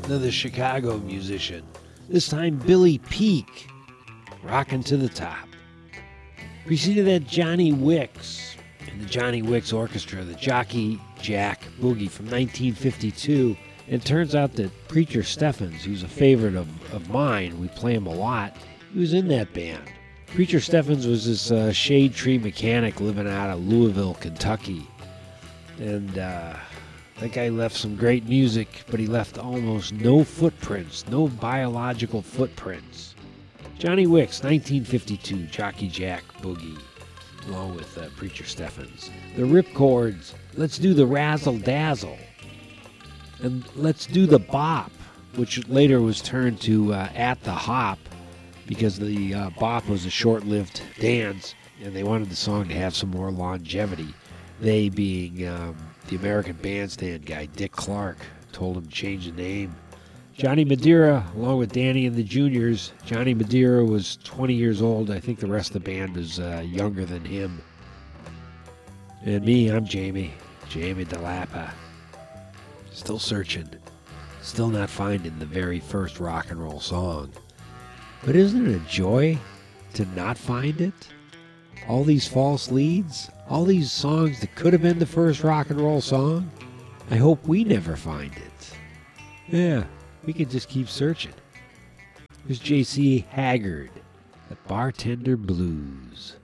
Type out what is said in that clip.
another Chicago musician. This time Billy Peak, Rockin' to the Top. Preceded that Johnny Wicks and the Johnny Wicks Orchestra, the Jockey Jack Boogie from 1952. And it turns out that Preacher Steffens, who's a favorite of mine, we play him a lot, he was in that band. Preacher Steffens was this shade tree mechanic living out of Louisville, Kentucky. And that guy left some great music, but he left almost no footprints, no biological footprints. Johnny Wicks, 1952, Jockey Jack Boogie, along with Preacher Steffens. The Ripcords, let's do the Razzle Dazzle. And let's do the Bop, which later was turned to At the Hop, because the Bop was a short-lived dance, and they wanted the song to have some more longevity. They being the American Bandstand guy, Dick Clark, told him to change the name. Johnny Madeira, along with Danny and the Juniors. Johnny Madeira was 20 years old. I think the rest of the band was younger than him. And me, I'm Jamie DeLappa. Still searching. Still not finding the very first rock and roll song. But isn't it a joy to not find it? All these false leads, all these songs that could have been the first rock and roll song. I hope we never find it. Yeah, we can just keep searching. Here's J.C. Haggard, the Bartender Blues.